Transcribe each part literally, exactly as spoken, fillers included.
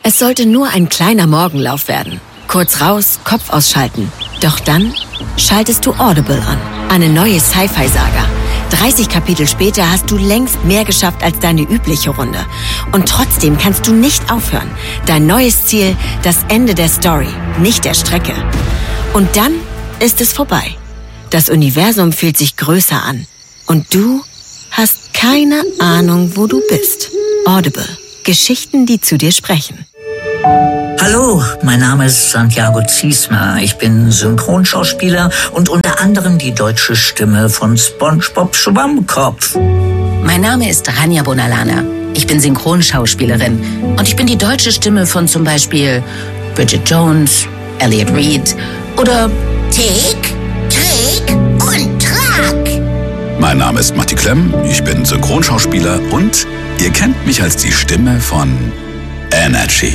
Es sollte nur ein kleiner Morgenlauf werden. Kurz raus, Kopf ausschalten. Doch dann schaltest du Audible an. Eine neue Sci-Fi-Saga. dreißig Kapitel später hast du längst mehr geschafft als deine übliche Runde. Und trotzdem kannst du nicht aufhören. Dein neues Ziel, das Ende der Story, nicht der Strecke. Und dann ist es vorbei. Das Universum fühlt sich größer an. Und du hast keine Ahnung, wo du bist. Audible. Geschichten, die zu dir sprechen. Hallo, mein Name ist Santiago Ziesmer. Ich bin Synchronschauspieler und unter anderem die deutsche Stimme von SpongeBob Schwammkopf. Mein Name ist Rania Bonalana. Ich bin Synchronschauspielerin und ich bin die deutsche Stimme von zum Beispiel Bridget Jones, Elliot Reed oder Tick, Trick und Track. Mein Name ist Matti Klemm, ich bin Synchronschauspieler und ihr kennt mich als die Stimme von Energy.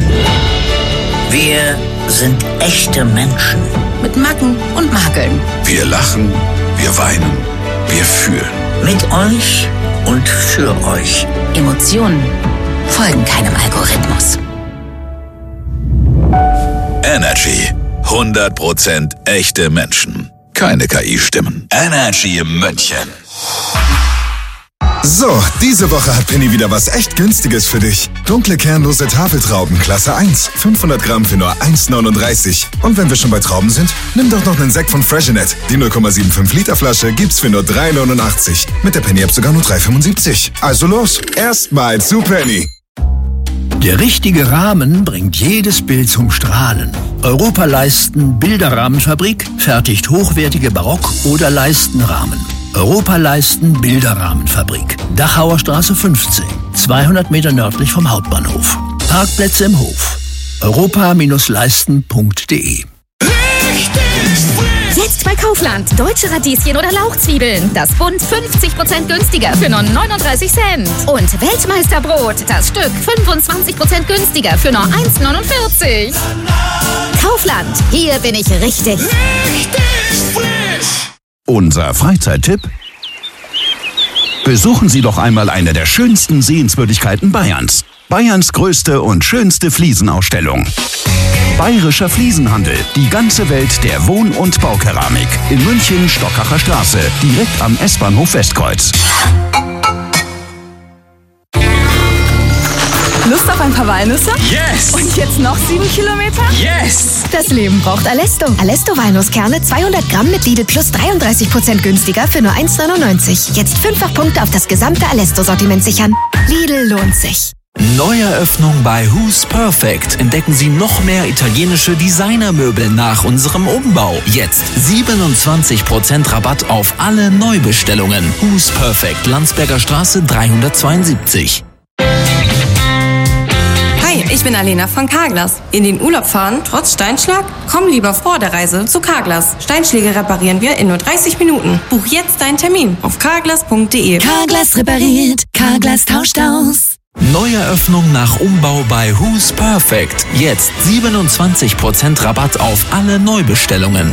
Wir sind echte Menschen. mit Macken und Makeln. Wir lachen, wir weinen, wir fühlen. Mit euch und für euch. Emotionen folgen keinem Algorithmus. Energy. hundert Prozent echte Menschen. Keine K I-Stimmen. Energy München. So, diese Woche hat Penny wieder was echt Günstiges für dich. Dunkle kernlose Tafeltrauben, Klasse eins. fünfhundert Gramm für nur eins neununddreißig. Und wenn wir schon bei Trauben sind, nimm doch noch einen Sekt von Freshenet. Die null Komma fünfundsiebzig Liter Flasche gibt's für nur drei neunundachtzig. Mit der Penny-App sogar nur drei fünfundsiebzig. Also los, erstmal zu Penny. Der richtige Rahmen bringt jedes Bild zum Strahlen. Europaleisten Bilderrahmenfabrik fertigt hochwertige Barock- oder Leistenrahmen. Europaleisten Bilderrahmenfabrik. Dachauer Straße fünfzehn, zweihundert Meter nördlich vom Hauptbahnhof. Parkplätze im Hof. europa Leisten punkt de. Jetzt bei Kaufland. Deutsche Radieschen oder Lauchzwiebeln. Das Bund fünfzig Prozent günstiger für nur neununddreißig Cent. Und Weltmeisterbrot. Das Stück fünfundzwanzig Prozent günstiger für nur eins neunundvierzig. Kaufland. Hier bin ich richtig. Richtig frisch. Unser Freizeittipp? Besuchen Sie doch einmal eine der schönsten Sehenswürdigkeiten Bayerns. Bayerns größte und schönste Fliesenausstellung. Bayerischer Fliesenhandel. Die ganze Welt der Wohn- und Baukeramik. In München, Stockacher Straße. Direkt am S-Bahnhof Westkreuz. Lust auf ein paar Walnüsse? Yes! Und jetzt noch sieben Kilometer? Yes! Das Leben braucht Alesto. Alesto Walnusskerne zweihundert Gramm mit Lidl Plus dreiunddreißig Prozent günstiger für nur eins neunundneunzig. Jetzt fünffach Punkte auf das gesamte Alesto-Sortiment sichern. Lidl lohnt sich. Neueröffnung bei Who's Perfect. Entdecken Sie noch mehr italienische Designermöbel nach unserem Umbau. Jetzt siebenundzwanzig Prozent Rabatt auf alle Neubestellungen. Who's Perfect, Landsberger Straße dreihundertzweiundsiebzig. Hi, ich bin Alena von Carglass. In den Urlaub fahren, trotz Steinschlag? Komm lieber vor der Reise zu Carglass. Steinschläge reparieren wir in nur dreißig Minuten. Buch jetzt deinen Termin auf carglass punkt de. Carglass repariert, Carglass tauscht aus. Neueröffnung nach Umbau bei Who's Perfect. Jetzt siebenundzwanzig Prozent Rabatt auf alle Neubestellungen.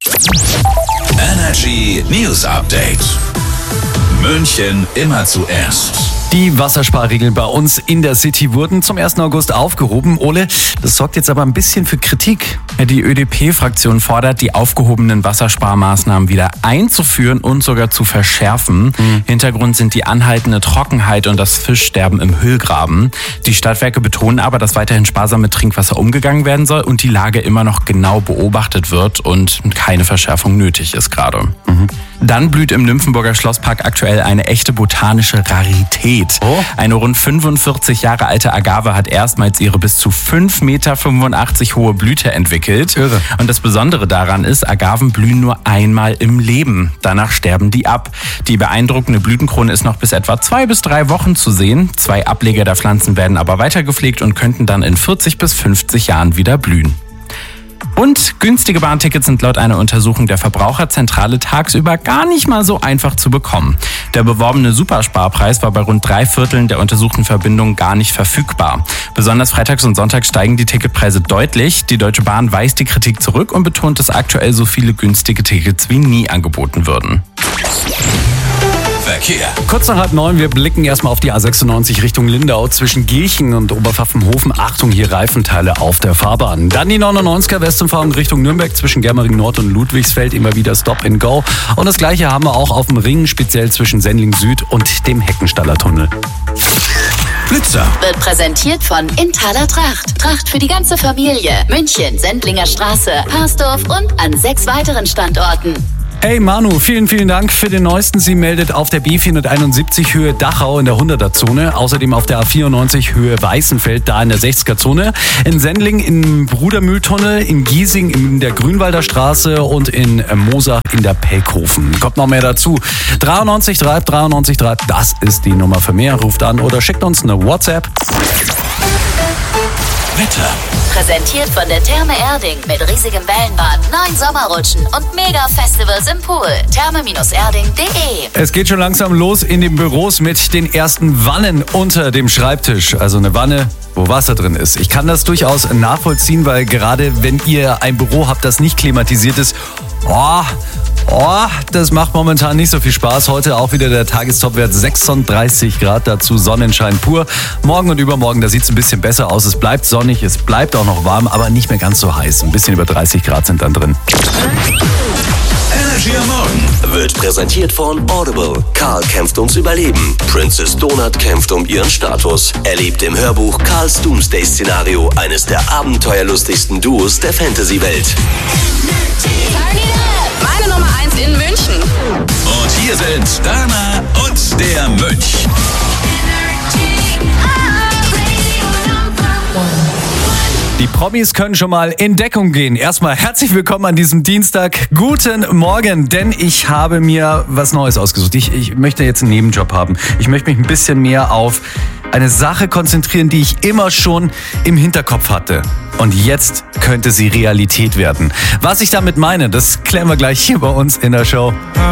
Energy News Update. München immer zuerst. Die Wassersparregeln bei uns in der City wurden zum ersten August aufgehoben. Ole, das sorgt jetzt aber ein bisschen für Kritik. Die Ö D P-Fraktion fordert, die aufgehobenen Wassersparmaßnahmen wieder einzuführen und sogar zu verschärfen. Mhm. Hintergrund sind die anhaltende Trockenheit und das Fischsterben im Hüllgraben. Die Stadtwerke betonen aber, dass weiterhin sparsam mit Trinkwasser umgegangen werden soll und die Lage immer noch genau beobachtet wird und keine Verschärfung nötig ist gerade. Mhm. Dann blüht im Nymphenburger Schlosspark aktuell eine echte botanische Rarität. Oh. Eine rund fünfundvierzig Jahre alte Agave hat erstmals ihre bis zu fünf Komma fünfundachtzig Meter hohe Blüte entwickelt. Irre. Und das Besondere daran ist, Agaven blühen nur einmal im Leben. Danach sterben die ab. Die beeindruckende Blütenkrone ist noch bis etwa zwei bis drei Wochen zu sehen. Zwei Ableger der Pflanzen werden aber weiter gepflegt und könnten dann in vierzig bis fünfzig Jahren wieder blühen. Und günstige Bahntickets sind laut einer Untersuchung der Verbraucherzentrale tagsüber gar nicht mal so einfach zu bekommen. Der beworbene Supersparpreis war bei rund drei Vierteln der untersuchten Verbindungen gar nicht verfügbar. Besonders freitags und sonntags steigen die Ticketpreise deutlich. Die Deutsche Bahn weist die Kritik zurück und betont, dass aktuell so viele günstige Tickets wie nie angeboten würden. Verkehr. Kurz nach halb neun, wir blicken erstmal auf die A sechsundneunzig Richtung Lindau zwischen Gilchen und Oberpfaffenhofen. Achtung, hier Reifenteile auf der Fahrbahn. Dann die neunundneunziger Westumfahrung Richtung Nürnberg zwischen Germering Nord und Ludwigsfeld. Immer wieder Stop and Go. Und das gleiche haben wir auch auf dem Ring, speziell zwischen Sendling Süd und dem Heckenstaller Tunnel. Blitzer wird präsentiert von Inthaler Tracht. Tracht für die ganze Familie. München, Sendlinger Straße, Parsdorf und an sechs weiteren Standorten. Hey Manu, vielen, vielen Dank für den neuesten. Sie meldet auf der B vierhunderteinundsiebzig Höhe Dachau in der hunderter-Zone. Außerdem auf der A vierundneunzig Höhe Weißenfeld, da in der sechziger-Zone. In Sendling im Brudermühltunnel, in Giesing in der Grünwalder Straße und in Moosach in der Pelkhofen. Kommt noch mehr dazu. dreiundneunzig drei dreiundneunzig drei, das ist die Nummer für mehr. Ruft an oder schickt uns eine WhatsApp. Wetter. Präsentiert von der Therme Erding mit riesigem Wellenbad, neun Sommerrutschen und Mega-Festivals im Pool. therme Erding punkt de. Es geht schon langsam los in den Büros mit den ersten Wannen unter dem Schreibtisch. Also eine Wanne, wo Wasser drin ist. Ich kann das durchaus nachvollziehen, weil gerade wenn ihr ein Büro habt, das nicht klimatisiert ist, oh, oh, das macht momentan nicht so viel Spaß. Heute auch wieder der Tagestopwert sechsunddreißig Grad, dazu Sonnenschein pur. Morgen und übermorgen, da sieht es ein bisschen besser aus. Es bleibt sonnig, es bleibt auch noch warm, aber nicht mehr ganz so heiß. Ein bisschen über dreißig Grad sind dann drin. Energy am Morgen wird präsentiert von Audible. Karl kämpft ums Überleben. Princess Donut kämpft um ihren Status. Erlebt im Hörbuch Karls Doomsday-Szenario eines der abenteuerlustigsten Duos der Fantasy-Welt. Meine Nummer eins in München. Und hier sind Dana und der Mönch. Die Promis können schon mal in Deckung gehen. Erstmal herzlich willkommen an diesem Dienstag. Guten Morgen, denn ich habe mir was Neues ausgesucht. Ich, ich möchte jetzt einen Nebenjob haben. Ich möchte mich ein bisschen mehr auf eine Sache konzentrieren, die ich immer schon im Hinterkopf hatte. Und jetzt könnte sie Realität werden. Was ich damit meine, das klären wir gleich hier bei uns in der Show.